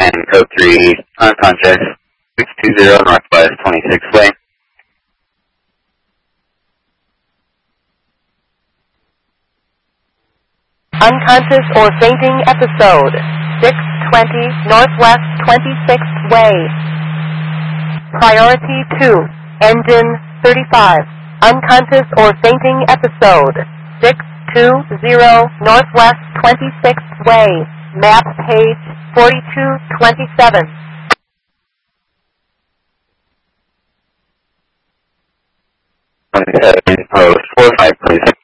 and code 3 unconscious 620 Northwest 26th Way. Unconscious or fainting episode 620 Northwest 26th Way. Priority 2, engine 35. Unconscious or fainting episode 620 Northwest 26th Way. Map page 4227. 27 post 45, please.